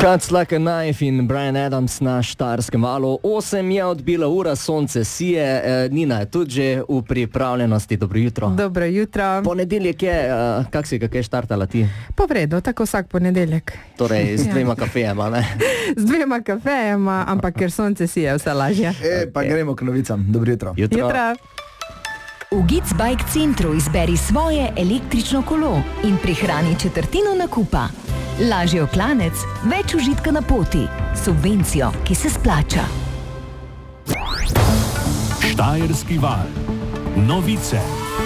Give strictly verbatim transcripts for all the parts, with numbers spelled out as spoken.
Cuts like a knife in Bryan Adams na Štajerskem valu. Osem je odbila ura, sonce sije. E, Nina je tudi že v pripravljenosti. Dobro jutro. Dobro jutro. Ponedeljek je, uh, kak si, kak je štartala ti? Po vredu, tako vsak ponedeljek. Torej, z dvema kafejema, ne? Z dvema kafejema, ampak ker sonce sije, vse lažje. E, pa gremo k novicam. Dobro jutro. Jutro. Jutro. V Gic Bike centru izberi svoje električno kolo in prihrani četrtino nakupa. Lažji oklanec, več užitka na poti, subvencijo, ki se splača. Štajerski val. Novice.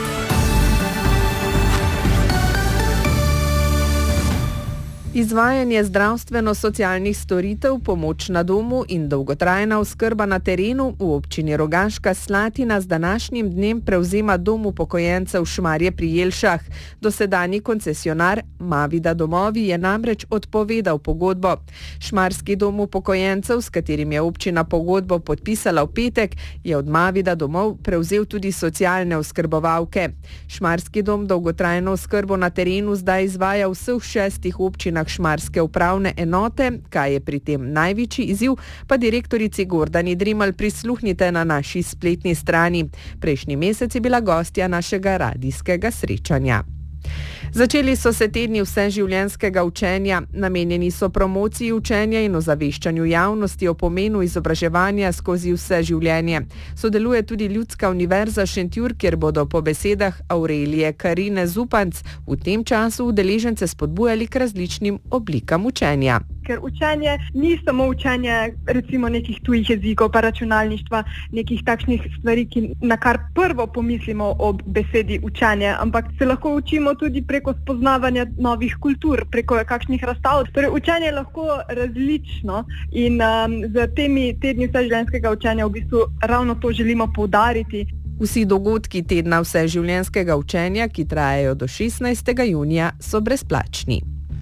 Izvajanje zdravstveno-socialnih storitev, pomoč na domu in dolgotrajna oskrba na terenu v občini Rogaška Slatina z današnjim dnem prevzema dom upokojencev Šmarje pri Jelšah. Dosedanji koncesionar Mavida domovi je namreč odpovedal pogodbo. Šmarski dom upokojencev, s katerim je občina pogodbo podpisala v petek, je od Mavida domov prevzel tudi socialne oskrbovalke. Šmarski dom dolgotrajno oskrbo na terenu zdaj izvaja v vseh šestih občinah šmarske upravne enote. Kaj je pri tem največji izziv, pa direktorici Gordani Drimal prisluhnite na naši spletni strani. Prejšnji mesec je bila gostja našega radijskega srečanja. Začeli so se tedni vseživljenjskega učenja. Namenjeni so promociji učenja in ozaveščanju javnosti o pomenu izobraževanja skozi vse življenje. Sodeluje tudi Ljudska univerza Šentjur, kjer bodo po besedah Aurelije Karine Zupanc v tem času udeležence spodbujali k različnim oblikam učenja. Ker učenje ni samo učenje recimo nekih tujih jezikov, pa računalništva, nekih takšnih stvari, ki na kar prvo pomislimo o besedi učenje, ampak se lahko učimo tudi preko spoznavanja novih kultur, preko kakšnih razstav. Torej, učenje je lahko različno in um, z temi tedni vseživljenjskega učenja v bistvu ravno to želimo poudariti. Vsi dogodki tedna vseživljenjskega učenja, ki trajajo do šestnajstega junija, so brezplačni.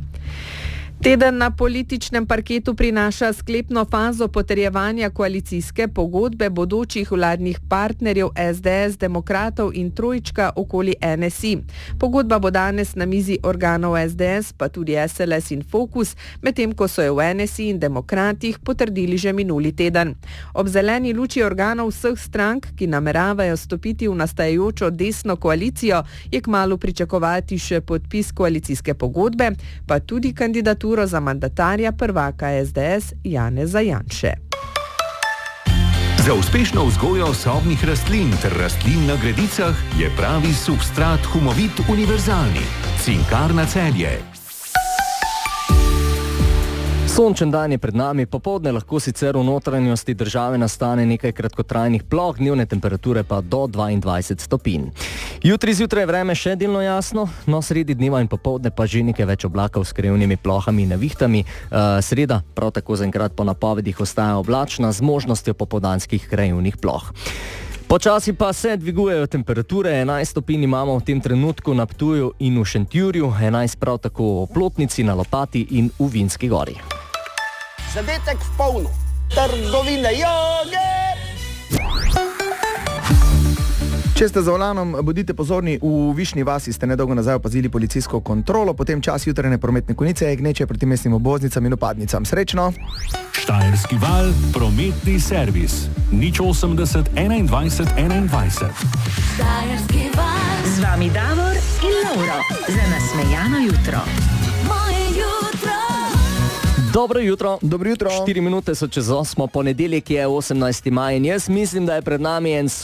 Teden na političnem parketu prinaša sklepno fazo potrjevanja koalicijske pogodbe bodočih vladnih partnerjev es de es, Demokratov in Trojčka okoli en es i. Pogodba bo danes na mizi organov es de es, pa tudi es el es in Fokus, medtem ko so jo v en es i in Demokratih potrdili že minuli teden. Ob zeleni luči organov vseh strank, ki nameravajo stopiti v nastajajočo desno koalicijo, je kmalu pričakovati še podpis koalicijske pogodbe, pa tudi kandidatura za mandatarja prvaka es de es Janeza Janše. Za uspešno vzgojo sobnih rastlin ter rastlin na gredicah je pravi substrat Humovit univerzalni. Cinkarna Celje. Sončen dan je pred nami, popoldne lahko sicer v notranjosti države nastane nekaj kratkotrajnih ploh, dnevne temperature pa do dvaindvajset stopinj. Jutri zjutraj je vreme še delno jasno, no sredi dneva in popoldne pa že nekaj več oblakov s krajevnimi plohami in nevihtami. Uh, sreda prav tako zaenkrat po napovedih ostaja oblačna z možnostjo popoldanskih krajevnih ploh. Počasi pa se dvigujejo temperature, enajst stopinj imamo v tem trenutku na Ptuju in v Šentjurju, enajst prav tako v Plotnici, na Lopati in v Vinski gori. Zadetek v polno. Trgovine joge! Če ste za volanom, bodite pozorni, v Višnji vasi ste nedolgo nazaj opazili policijsko kontrolo, potem čas jutrajne prometne konice je gneče proti mestnim obvoznicam in upadnicam. Srečno! Štajerski val, prometni servis. nič osemdeset enaindvajset enaindvajset. Štajerski val. Z vami Davor in Lauro. Za nasmejano jutro. Moje jutro. Dobro jutro. Dobro jutro. Štiri minute so čez osmo, ponedeljek je osemnajsti maj in jaz mislim, da je pred nami en